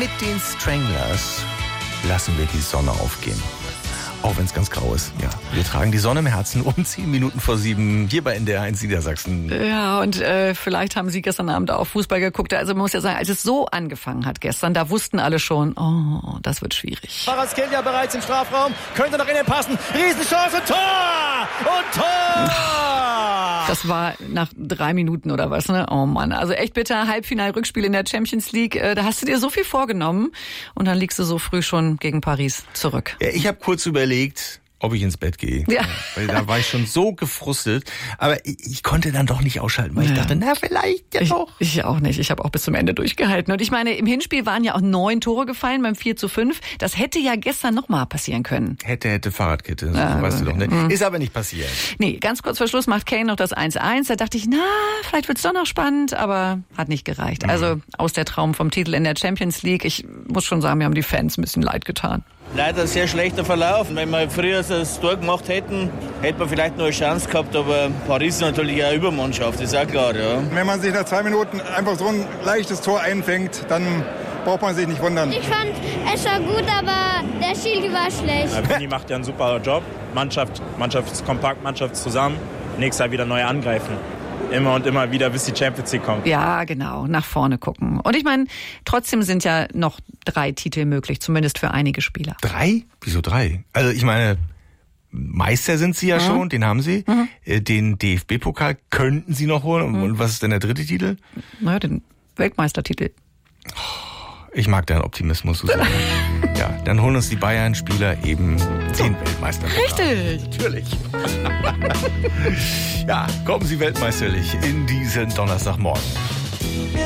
mit den Stranglers lassen wir die Sonne aufgehen. Auch wenn es ganz grau ist. Ja, wir tragen die Sonne im Herzen um 10 Minuten vor 7 hier bei NDR 1 Niedersachsen. Ja, und vielleicht haben Sie gestern Abend auch Fußball geguckt. Also man muss ja sagen, als es so angefangen hat gestern, da wussten alle schon, oh, das wird schwierig. Kvaratskhelia bereits im Strafraum, könnte nach innen passen. Riesenchance, Tor! Und Tor! Das war nach 3 Minuten oder was, ne? Oh Mann, also echt bitter. Halbfinal-Rückspiel in der Champions League. Da hast du dir so viel vorgenommen und dann liegst du so früh schon gegen Paris zurück. Ja, ich habe kurz überlegt, ob ich ins Bett gehe. Ja. Weil da war ich schon so gefrustet. Aber ich konnte dann doch nicht ausschalten, weil ich dachte, na vielleicht ja doch. Ich auch nicht. Ich habe auch bis zum Ende durchgehalten. Und ich meine, im Hinspiel waren ja auch 9 Tore gefallen beim 4:5. Das hätte ja gestern nochmal passieren können. Hätte Fahrradkette, weißt du doch, ne? Ist aber nicht passiert. Nee, ganz kurz vor Schluss macht Kane noch das 1:1. Da dachte ich, na, vielleicht wird's doch noch spannend, aber hat nicht gereicht. Also aus der Traum vom Titel in der Champions League. Ich muss schon sagen, mir haben die Fans ein bisschen leid getan. Leider sehr schlechter Verlauf. Wenn wir früher das Tor gemacht hätten, hätten wir vielleicht noch eine Chance gehabt, aber Paris ist natürlich eine Übermannschaft, ist auch klar. Ja. Wenn man sich nach 2 Minuten einfach so ein leichtes Tor einfängt, dann braucht man sich nicht wundern. Ich fand, es war gut, aber der Schiri war schlecht. Vinny macht ja einen super Job. Mannschaft ist kompakt, Mannschaft ist zusammen. Nächstes Jahr wieder neu angreifen. Immer und immer wieder, bis die Champions League kommt. Ja, genau, nach vorne gucken. Und ich meine, trotzdem sind ja noch 3 Titel möglich, zumindest für einige Spieler. 3? Wieso 3? Also ich meine, Meister sind sie ja schon, den haben sie. Den DFB-Pokal könnten sie noch holen. Und was ist denn der 3. Titel? Naja, den Weltmeistertitel. Ich mag deinen Optimismus, Susanne. Ja, dann holen uns die Bayern-Spieler eben den Weltmeisterpokal. Richtig. Natürlich. Ja, kommen Sie weltmeisterlich in diesen Donnerstagmorgen.